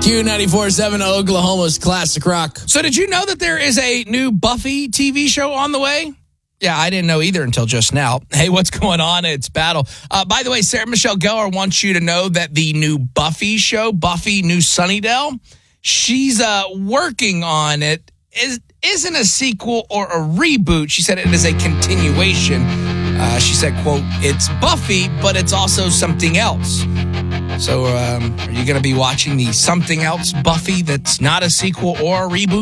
Q94.7 Oklahoma's Classic Rock. So did you know that there is a new Buffy TV show on the way? Yeah, I didn't know either until just now. Hey, what's going on? It's Battle. By the way, Sarah Michelle Gellar wants you to know that the new Buffy show, Buffy New Sunnydale, she's working on it. Isn't a sequel or a reboot. She said it is a continuation. She said, quote, it's Buffy, but it's also something else. So are you going to be watching the something else Buffy that's not a sequel or a reboot?